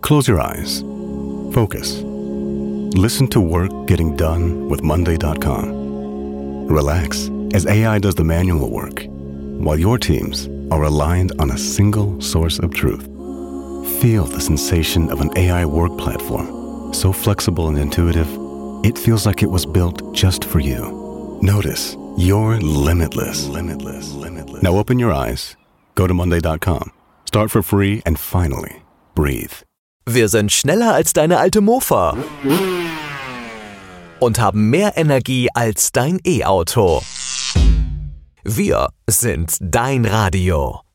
Close your eyes. Focus. Listen to work getting done with Monday.com. Relax as AI does the manual work, while your teams are aligned on a single source of truth. Feel the sensation of an AI work platform, so flexible and intuitive, it feels like it was built just for you. Notice you're limitless. Now open your eyes, go to Monday.com, start for free and finally breathe. Wir sind schneller als deine alte Mofa und haben mehr Energie als dein E-Auto. Wir sind dein Radio.